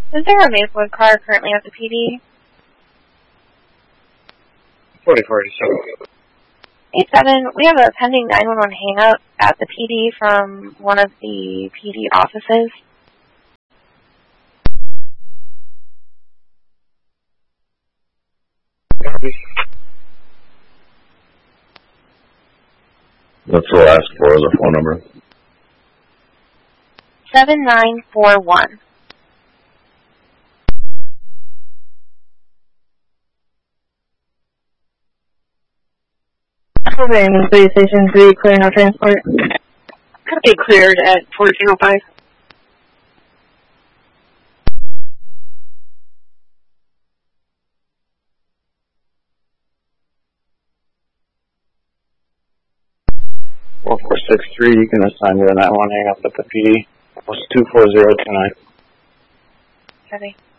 Is there a Maplewood car currently at the PD? 4047. 87, we have a pending 911 hang-up at the PD from one of the PD offices. What's the last four of the phone number? 7941. Raymond Police Station 3, clearing out transport. Copy, cleared at 1405. Well, 463, you can assign to the 911 hang up at the PD. It was 24029. Copy.